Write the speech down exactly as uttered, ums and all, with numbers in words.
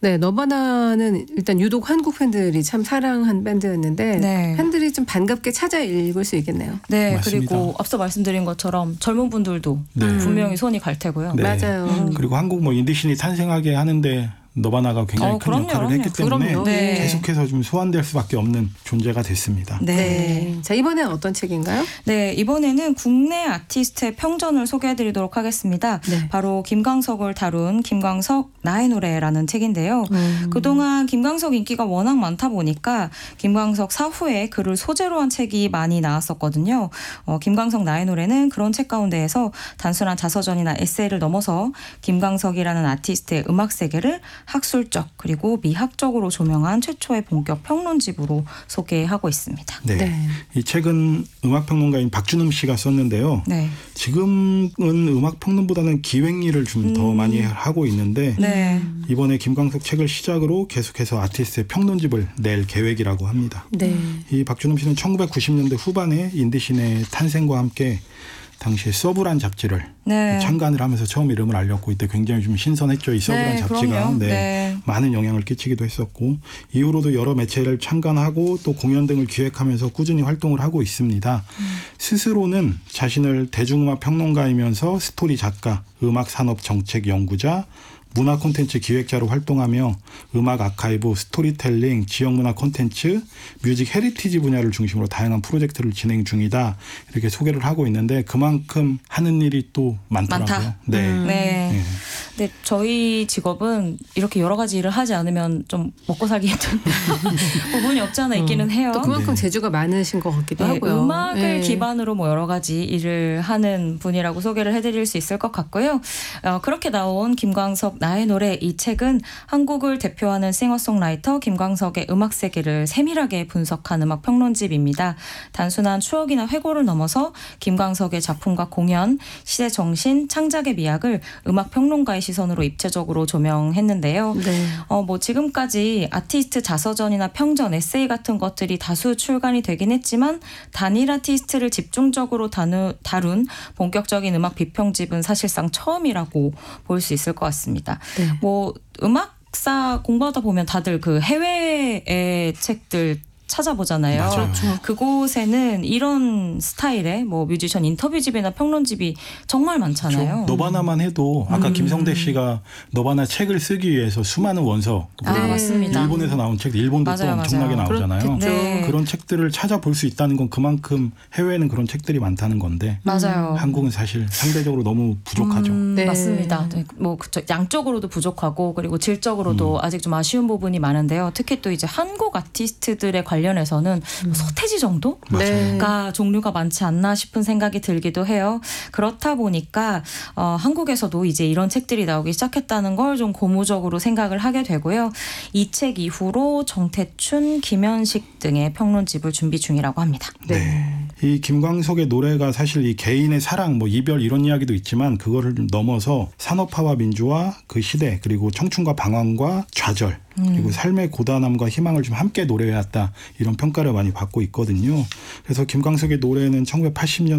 네, 너바나는 일단 유독 한국 팬들이 참 사랑한 밴드였는데 네. 팬들이 좀 반갑게 찾아 읽을 수 있겠네요. 네, 맞습니다. 그리고 앞서 말씀드린 것처럼 젊은 분들도 네. 분명히 손이 갈 테고요. 네. 맞아요. 음. 그리고 한국 뭐 인디씬이 탄생하게 하는데 너바나가 굉장히 어, 큰 그럼요, 역할을 그럼요. 했기 때문에 그럼요. 네. 계속해서 좀 소환될 수밖에 없는 존재가 됐습니다. 네. 네. 자, 이번엔 어떤 책인가요? 네, 이번에는 국내 아티스트의 평전을 소개해드리도록 하겠습니다. 네. 바로 김광석을 다룬 김광석 나의 노래라는 책인데요. 음. 그동안 김광석 인기가 워낙 많다 보니까 김광석 사후에 그를 소재로 한 책이 많이 나왔었거든요. 어, 김광석 나의 노래는 그런 책 가운데에서 단순한 자서전이나 에세이를 넘어서 김광석이라는 아티스트의 음악 세계를 학술적 그리고 미학적으로 조명한 최초의 본격 평론집으로 소개하고 있습니다. 네. 네. 이 책은 음악평론가인 박준음 씨가 썼는데요. 네. 지금은 음악평론보다는 기획 일을 좀 더 음. 많이 하고 있는데 네. 이번에 김광석 책을 시작으로 계속해서 아티스트의 평론집을 낼 계획이라고 합니다. 네. 이 박준음 씨는 천구백구십 년대 후반에 인디씬의 탄생과 함께 당시에 서브란 잡지를 네. 창간을 하면서 처음 이름을 알렸고 이때 굉장히 좀 신선했죠. 이 서브란 네, 잡지가 그럼요. 네, 네. 많은 영향을 끼치기도 했었고 이후로도 여러 매체를 창간하고 또 공연 등을 기획하면서 꾸준히 활동을 하고 있습니다. 음. 스스로는 자신을 대중음악 평론가이면서 스토리 작가, 음악 산업 정책 연구자, 문화 콘텐츠 기획자로 활동하며 음악 아카이브, 스토리텔링, 지역문화 콘텐츠, 뮤직 헤리티지 분야를 중심으로 다양한 프로젝트를 진행 중이다. 이렇게 소개를 하고 있는데 그만큼 하는 일이 또 많더라고요. 많다. 네. 음. 네. 네. 근데 저희 직업은 이렇게 여러 가지 일을 하지 않으면 좀 먹고 살기 힘든 부분이 없지 않아 있기는 해요. 또 그만큼 네. 재주가 많으신 것 같기도 네, 하고요. 음악을 네. 기반으로 뭐 여러 가지 일을 하는 분이라고 소개를 해드릴 수 있을 것 같고요. 어, 그렇게 나온 김광석 나의 노래 이 책은 한국을 대표하는 싱어송라이터 김광석의 음악 세계를 세밀하게 분석한 음악 평론집입니다. 단순한 추억이나 회고를 넘어서 김광석의 작품과 공연, 시대 정신, 창작의 미학을 음악 평론가의 시선으로 입체적으로 조명했는데요. 네. 어, 뭐 지금까지 아티스트 자서전이나 평전, 에세이 같은 것들이 다수 출간이 되긴 했지만 단일 아티스트를 집중적으로 다누, 다룬 본격적인 음악 비평집은 사실상 처음이라고 볼 수 있을 것 같습니다. 네. 뭐 음악사 공부하다 보면 다들 그 해외의 책들 찾아보잖아요. 맞아요. 그곳에는 이런 스타일의 뭐 뮤지션 인터뷰집이나 평론집이 정말 많잖아요. 그렇죠. 너바나만 해도 아까 음. 김성대 씨가 너바나 책을 쓰기 위해서 수많은 원서 아, 네. 맞습니다. 일본에서 나온 책, 일본도 맞아요, 또 엄청나게 맞아요. 나오잖아요. 그렇겠죠. 네. 그런 책들을 찾아볼 수 있다는 건 그만큼 해외에는 그런 책들이 많다는 건데 맞아요. 한국은 사실 상대적으로 너무 부족하죠. 음, 네. 맞습니다. 네, 뭐 그쵸. 양적으로도 부족하고 그리고 질적으로도 음. 아직 좀 아쉬운 부분이 많은데요. 특히 또 이제 한국 아티스트들의 관련해서는 뭐 서태지 정도? 네. 가 종류가 많지 않나 싶은 생각이 들기도 해요. 그렇다 보니까 어, 한국에서도 이제 이런 책들이 나오기 시작했다는 걸 좀 고무적으로 생각을 하게 되고요. 이 책 이후로 정태춘, 김현식 등의 평론집을 준비 중이라고 합니다. 네. 이 김광석의 노래가 사실 이 개인의 사랑, 뭐 이별 이런 이야기도 있지만 그거를 좀 넘어서 산업화와 민주화, 그 시대 그리고 청춘과 방황과 좌절 그리고 음. 삶의 고단함과 희망을 좀 함께 노래해왔다 이런 평가를 많이 받고 있거든요. 그래서 김광석의 노래는 천구백팔십 년